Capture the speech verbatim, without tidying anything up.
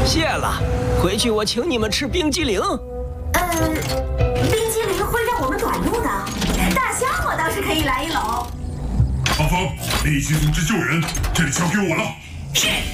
谢了，回去我请你们吃冰激凌。 呃，冰激凌会让我们短路的。大虾我倒是可以来一篓。 阿芳，立即组织救援，这里交给我了。 是。